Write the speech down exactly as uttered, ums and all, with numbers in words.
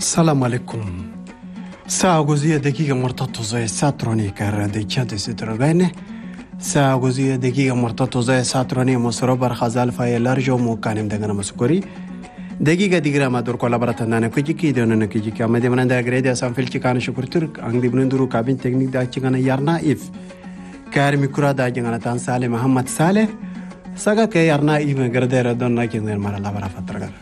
السلام عليكم. ساعة جزئية دقيقة مرتبطة زي ساتروني كار دي تشانتي سترغاني. ساعة جزئية دقيقة مرتبطة زي ساتروني مصروبر خزال فاي لارجو مو كانم دغنا مسكوري. دقيقة دقيقة ما دور كولابرات نانا كوجي كي دون كوجي كي امدي من دا غريدي اسام فيل كان شكر ترك اندي بن دورو كابين تكنيك دا تشغنا يارنا اف كار ميكرا دا جغنا تان صالح محمد صالح ساغا كي يارنا اف غردير دون نا كين مارا لابرا فترغار